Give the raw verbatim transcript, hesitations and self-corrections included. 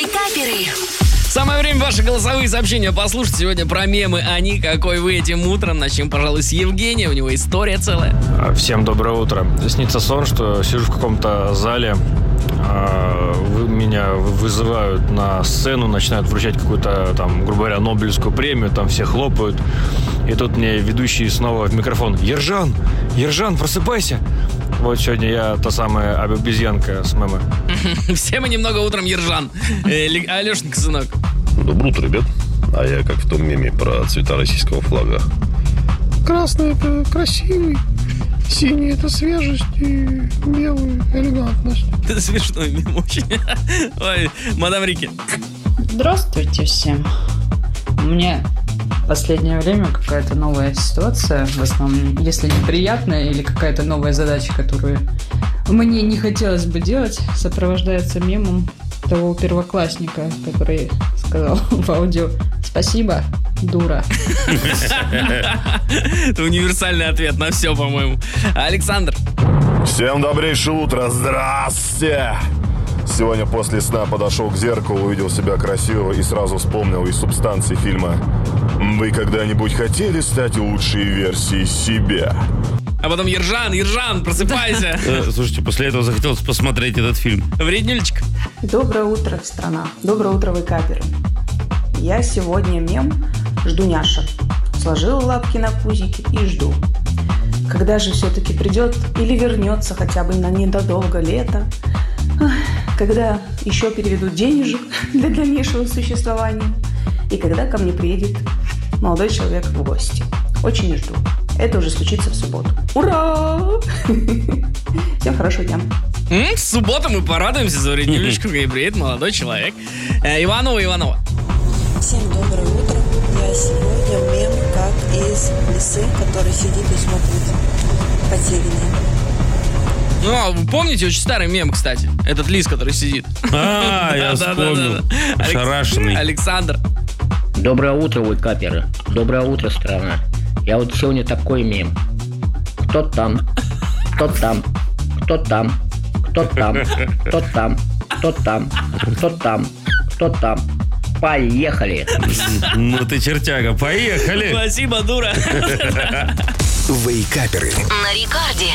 Каперы. Самое время ваши голосовые сообщения послушать. Сегодня про мемы «Они, какой вы» этим утром. Начнем, пожалуй, с Евгения. У него история целая. Всем доброе утро. Снится сон, что сижу в каком-то зале, вы, меня вызывают на сцену, начинают вручать какую-то, там, грубо говоря, Нобелевскую премию, там все хлопают. И тут мне ведущий снова в микрофон: «Ержан, Ержан, просыпайся!» Вот сегодня я та самая обезьянка с мема. Все мы немного утром Ержан. Алешенька, сынок. Доброе утро, ребят. А я как в том меме про цвета российского флага. Красный — это красивый, синий — это свежесть, и белый — элегантность. Это смешной мем очень. Ой, мадам Рики. Здравствуйте всем. У меня в последнее время какая-то новая ситуация, в основном, если неприятная или какая-то новая задача, которую мне не хотелось бы делать, сопровождается мемом того первоклассника, который сказал в аудио: «Спасибо, дура». Это универсальный ответ на все, по-моему. Александр. Всем добрейшее утро, здрасте! Сегодня после сна подошел к зеркалу, увидел себя красивого и сразу вспомнил из субстанции фильма: «Вы когда-нибудь хотели стать лучшей версией себя?» А потом: Ержан, Ержан, просыпайся. Слушайте, после этого захотелось посмотреть этот фильм. Вреднючка. Доброе утро, страна. Доброе утро, вы каперы. Я сегодня мем ждуняша. Сложила лапки на пузике и жду. Когда же все-таки придет или вернется хотя бы на недолго лето, когда еще переведут денежек для дальнейшего существования, и когда ко мне приедет молодой человек в гости. Очень жду. Это уже случится в субботу. Ура! Всем хорошего дня. В субботу мы порадуемся за вреднючку, и приедет молодой человек. Иванова, Иванова. Всем доброе утро. Я сегодня мем как из лисы, который сидит и смотрит потерянный. Ну, а вы помните очень старый мем, кстати? Этот лис, который сидит. А, я вспомнил. Ошарашенный. Александр. Доброе утро, вы каперы. Доброе утро, страна. Я вот сегодня такой мем. Кто там? Кто там? Кто там? Кто там? Кто там? Кто там? Кто там? Кто там? Поехали! Ну ты чертяга, поехали! Спасибо, дура. Вейкаперы. На рекорде.